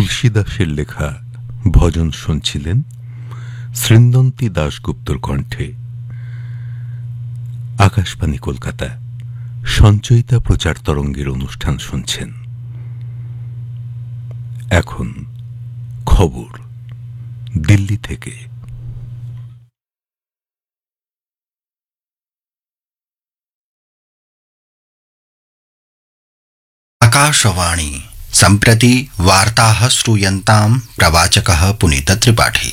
তুলসী দাসের লেখা ভজন শুনছিলেন শ্রীন্দন্তী দাশগুপ্তর কণ্ঠে। আকাশবাণী কলকাতা সঞ্চয়িতা প্রচার তরঙ্গের অনুষ্ঠান শুনছেন। এখন খবর দিল্লি থেকে। आकाशवाणी सम्प्रति वार्ताः श्रूयन्तां प्रवाचकः पुनीत त्रिपाठी।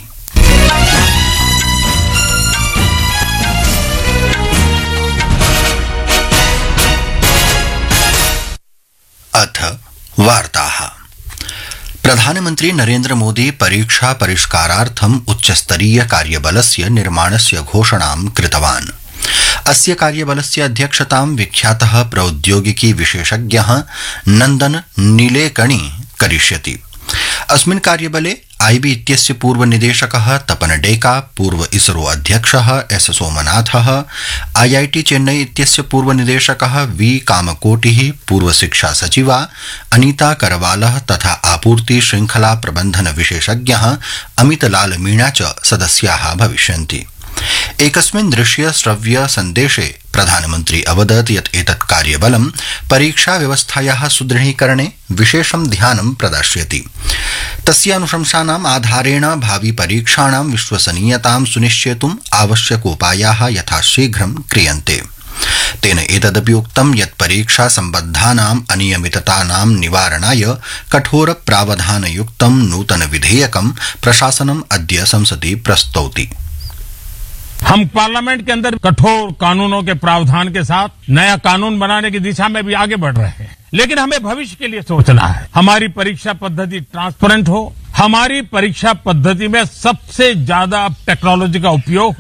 अथ वार्ताः। प्रधानमन्त्री नरेन्द्र मोदी परीक्षा परिष्कारार्थम् उच्चस्तरीय कार्यबलस्य निर्माणस्य घोषणां कृतवान्। अस्य कार्यबलस्य अध्यक्षतां विख्यातः प्रौद्योगिकी विशेषज्ञः नन्दन नीलेकणी करिष्यति। अस्मिन् कार्यबले आईबी इत्यस्य पूर्वनिदेशकः तपन डेका, पूर्व इसरो अध्यक्षः एस सोमनाथः, आईआईटी चेन्नई इत्यस्य पूर्वनिदेशकः वी कामकोटिः, पूर्व शिक्षा सचिवा अनीता करवालः तथा आपूर्ति श्रृंखला प्रबंधन विशेषज्ञः अमितलाल मीणा च सदस्याः भविष्यन्ति। एकस्मिन् दृश्य श्रव्य सन्देशे प्रधानमन्त्री अवदत् यत् एतत् कार्यबलं परीक्षा व्यवस्थायाः सुदृढीकरणे विशेषं ध्यानं प्रदास्यति। तस्य अनुशंसानाम् आधारेण भावि परीक्षाणां विश्वसनीयतां सुनिश्चेतुम् आवश्यकोपायाः यथाशीघ्रं क्रियन्ते। तेन एतदपि उक्तं यत् परीक्षा सम्बद्धानाम् अनियमिततानां निवारणाय कठोर प्रावधानयुक्तं नूतन विधेयकं प्रशासनम् अद्य संसदि प्रस्तौति। हम पार्लियामेंट के अंदर कठोर कानूनों के प्रावधान के साथ नया कानून बनाने की दिशा में भी आगे बढ़ रहे हैं, लेकिन हमें भविष्य के लिए सोचना है। हमारी परीक्षा पद्धति ट्रांसपेरेंट हो, हमारी परीक्षा पद्धति में सबसे ज्यादा टेक्नोलॉजी का उपयोग